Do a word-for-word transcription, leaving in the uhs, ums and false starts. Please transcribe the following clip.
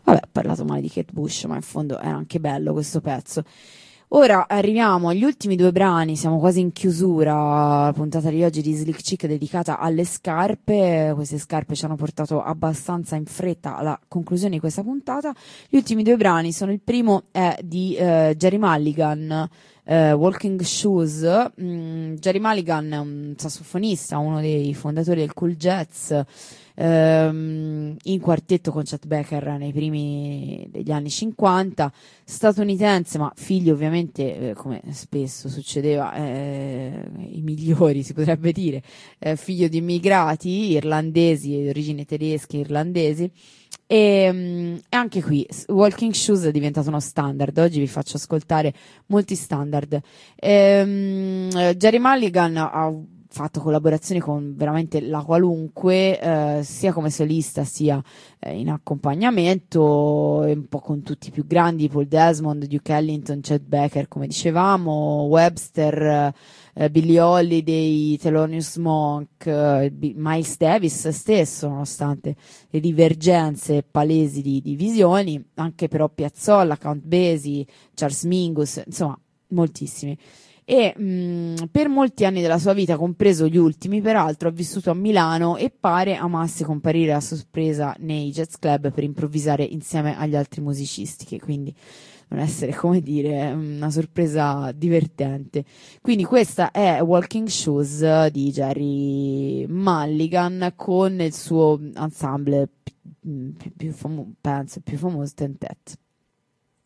Vabbè, ho parlato male di Kate Bush, ma in fondo era anche bello questo pezzo. Ora arriviamo agli ultimi due brani, siamo quasi in chiusura, la puntata di oggi di Slick Chick dedicata alle scarpe. Queste scarpe ci hanno portato abbastanza in fretta alla conclusione di questa puntata. Gli ultimi due brani sono: il primo è di eh, Jerry Mulligan, eh, Walking Shoes. Mm, Jerry Mulligan è un sassofonista, uno dei fondatori del cool jazz, ehm, in quartetto con Chet Baker nei primi degli anni cinquanta, statunitense, ma figlio ovviamente, eh, come spesso succedeva, eh, i migliori si potrebbe dire, eh, figlio di immigrati irlandesi di origini tedesche irlandesi. E, mm, e anche qui Walking Shoes è diventato uno standard. Oggi vi faccio ascoltare molti standard. Ehm, Jerry Mulligan ha fatto collaborazioni con veramente la qualunque, eh, sia come solista sia eh, in accompagnamento, e un po' con tutti i più grandi: Paul Desmond, Duke Ellington, Chet Baker, come dicevamo, Webster, eh, Billie Holiday, Thelonious Monk, eh, B- Miles Davis stesso, nonostante le divergenze palesi di, di visioni, anche però Piazzolla, Count Basie, Charles Mingus, insomma moltissimi. E mh, per molti anni della sua vita, compreso gli ultimi, peraltro ha vissuto a Milano e pare amasse comparire a sorpresa nei jazz club per improvvisare insieme agli altri musicisti, che quindi non essere, come dire, una sorpresa divertente. Quindi questa è Walking Shoes di Jerry Mulligan con il suo ensemble più, più, famo- penso più famoso, Tentet.